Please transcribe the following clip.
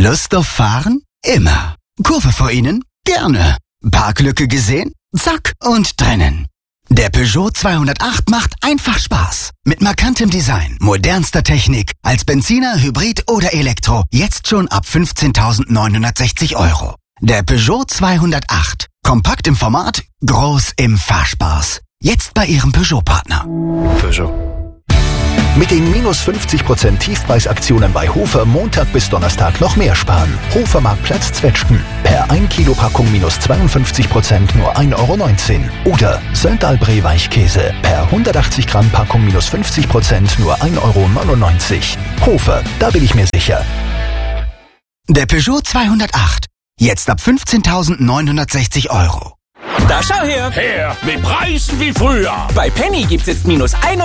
Lust auf Fahren? Immer. Kurve vor Ihnen? Gerne. Parklücke gesehen? Zack und drinnen. Der Peugeot 208 macht einfach Spaß. Mit markantem Design, modernster Technik, als Benziner, Hybrid oder Elektro. Jetzt schon ab 15.960 €. Der Peugeot 208. Kompakt im Format, groß im Fahrspaß. Jetzt bei Ihrem Peugeot-Partner. Peugeot. Mit den minus 50% Tiefpreisaktionen bei Hofer Montag bis Donnerstag noch mehr sparen. Hofermarktplatz Zwetschgen. Per 1 Kilo Packung minus 52% nur 1,19 €. Oder Söndalbree Weichkäse. Per 180 Gramm Packung minus 50% nur 1,99 €. Hofer, da bin ich mir sicher. Der Peugeot 208. Jetzt ab 15.960 €. Da schau her! Her, mit Preisen wie früher. Bei Penny gibt's jetzt minus